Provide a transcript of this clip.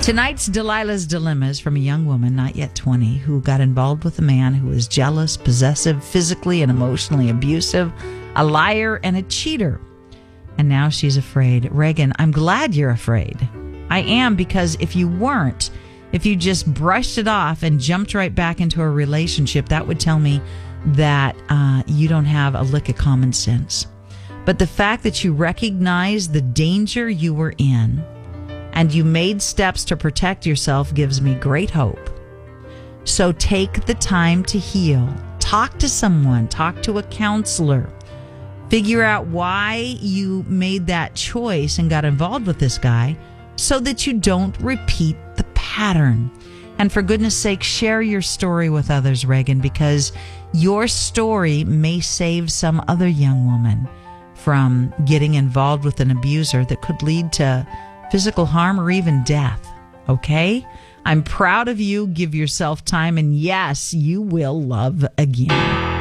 Tonight's Delilah's Dilemma is from a young woman, not yet 20, who got involved with a man who was jealous, possessive, physically and emotionally abusive, a liar, and a cheater. And now she's afraid. Reagan, I'm glad you're afraid. I am, because if you weren't, if you just brushed it off and jumped right back into a relationship, that would tell me that you don't have a lick of common sense. But the fact that you recognize the danger you were in and you made steps to protect yourself gives me great hope. So take the time to heal. Talk to someone. Talk to a counselor. Figure out why you made that choice and got involved with this guy so that you don't repeat the pattern. And for goodness sake, share your story with others, Reagan, because your story may save some other young woman from getting involved with an abuser that could lead to physical harm or even death. Okay? I'm proud of you. Give yourself time, and yes, you will love again.